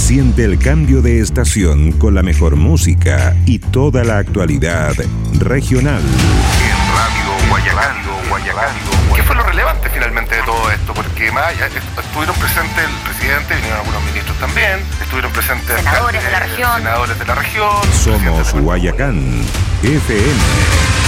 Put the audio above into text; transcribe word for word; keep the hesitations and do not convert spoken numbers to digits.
Siente el cambio de estación con la mejor música y toda la actualidad regional. En Radio Guayacán, Guayacán. ¿Qué fue lo relevante finalmente de todo esto? Porque más allá, estuvieron presentes el presidente, vinieron algunos ministros también, estuvieron presentes senadores de la región. senadores de la región. Somos Guayacán F M.